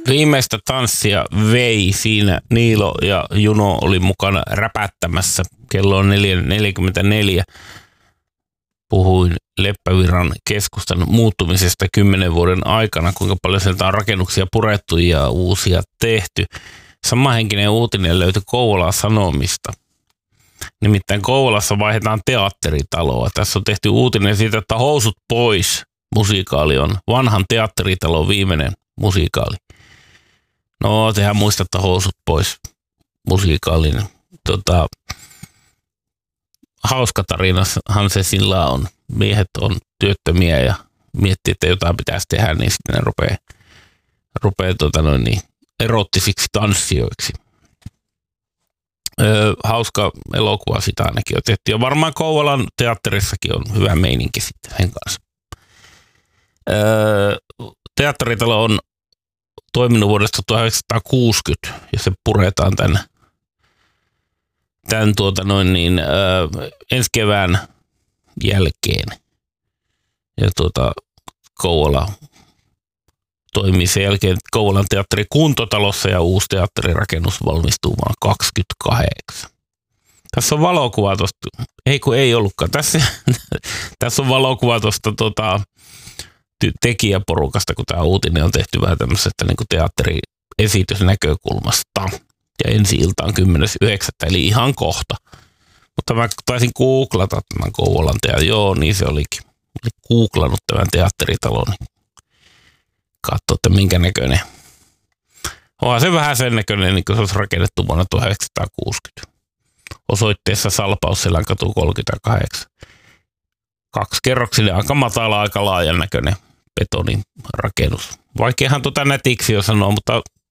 Viimeistä tanssia vei siinä. Niilo ja Juno oli mukana räpättämässä. Kello on 4:44. Puhuin Leppävirran keskustan muuttumisesta 10 vuoden aikana, kuinka paljon sieltä on rakennuksia purettu ja uusia tehty. Samanhenkinen uutinen löytyi Kouvolan Sanomista. Nimittäin Kouvolassa vaihdetaan teatteritaloa. Tässä on tehty uutinen siitä, että Housut pois -musiikaali on vanhan teatteritalon viimeinen musiikaali. No, tehän muistatte Housut pois -musiikaalin. Hauska tarinahan se sillä on. Miehet on työttömiä ja miettii, että jotain pitäisi tehdä, niin sitten ne rupeaa erottisiksi tanssijoiksi. Hauska elokuva sitä ainakin on tehty. Ja varmaan Kouvolan teatterissakin on hyvä meininki sitten sen kanssa. Teatteritalo on toiminut vuodesta 1960 ja se puretaan tämän ensi kevään jälkeen. Ja Kouvola toimii sen jälkeen Kouvolan teatteri kuntotalossa ja uusi teatterirakennus valmistuu vuonna 2028. Tässä on valokuva tuosta, ei ollutkaan. Tässä on valokuva tuosta tekijäporukasta, kun tämä uutinen on tehty vähän tämmöisestä niin kuin teatteriesitysnäkökulmasta. Ja ensi ilta on 10.9. eli ihan kohta. Mutta mä taisin googlata tämän Kouvolan teatterin. Joo, niin se olikin. Olin googlannut tämän teatteritalon. Katso, että minkä näköinen. Onhan se vähän sen näköinen, niin kuin se olisi rakennettu vuonna 1960. Osoitteessa Salpausselän katu 38. 2-kerroksinen, aika matala, aika laajan näköinen betonin rakennus. Vaikeahan nätiksi jo sanoa, mutta